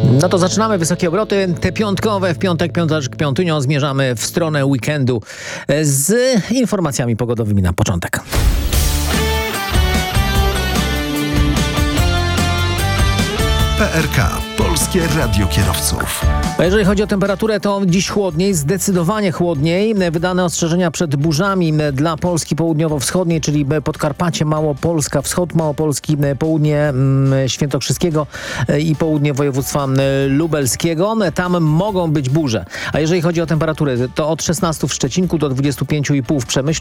No to zaczynamy wysokie obroty, te piątkowe, w piątek, piątunią zmierzamy w stronę weekendu z informacjami pogodowymi na początek. PRK, Polskie Radio Kierowców. A jeżeli chodzi o temperaturę, to dziś chłodniej, zdecydowanie chłodniej. Wydane ostrzeżenia przed burzami dla Polski południowo-wschodniej, czyli Podkarpacie, Małopolska, wschód Małopolski, południe Świętokrzyskiego i południe województwa lubelskiego. Tam mogą być burze. A jeżeli chodzi o temperaturę, to od 16 w Szczecinku do 25,5 w Przemyślu,